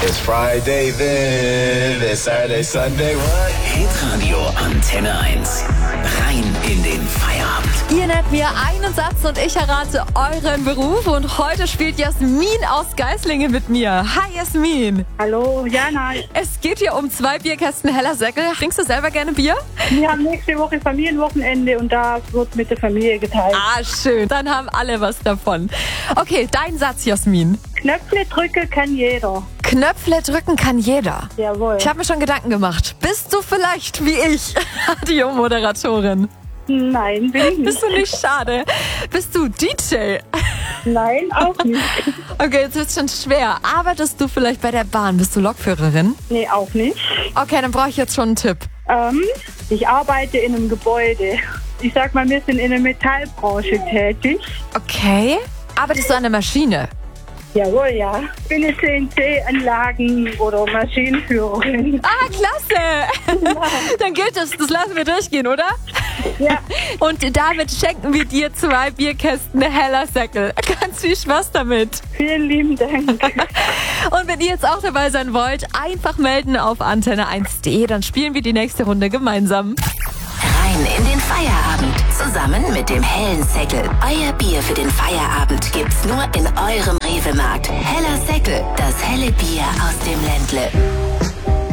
It's Friday then, it's Saturday, Sunday, what? Hitradio Antenne 1. Rein in den Feierabend. Ihr nennt mir einen Satz und ich errate euren Beruf. Und heute spielt Jasmin aus Geislingen mit mir. Hi Jasmin. Hallo, Jana. Es geht hier um 2 Bierkästen Heller Säckel. Trinkst du selber gerne Bier? Wir haben nächste Woche Familienwochenende und da wird mit der Familie geteilt. Ah, schön. Dann haben alle was davon. Okay, dein Satz, Jasmin. Knöpfe drücken kann jeder. Knöpfe drücken kann jeder. Jawohl. Ich habe mir schon Gedanken gemacht. Bist du vielleicht wie ich Radiomoderatorin? Nein, bin ich nicht. Bist du nicht? Schade. Bist du DJ? Nein, auch nicht. Okay, jetzt wird's schon schwer. Arbeitest du vielleicht bei der Bahn? Bist du Lokführerin? Nee, auch nicht. Okay, dann brauche ich jetzt schon einen Tipp. Ich arbeite in einem Gebäude. Ich sag mal, wir sind in der Metallbranche tätig. Okay. Arbeitest du an der Maschine? Jawohl, ja. Bin eine CNC-Anlagen- oder Maschinenführerin. Ah, klasse. Dann gilt es. Das lassen wir durchgehen, oder? Ja. Und damit schenken wir dir 2 Bierkästen Heller Säckel. Ganz viel Spaß damit. Vielen lieben Dank. Und wenn ihr jetzt auch dabei sein wollt, einfach melden auf antenne1.de. Dann spielen wir die nächste Runde gemeinsam. Rein in den Feierabend. Zusammen mit dem hellen Säckel. Euer Bier für den Feierabend gibt's nur in eurem Rewe-Markt. Heller Säckel, das helle Bier aus dem Ländle.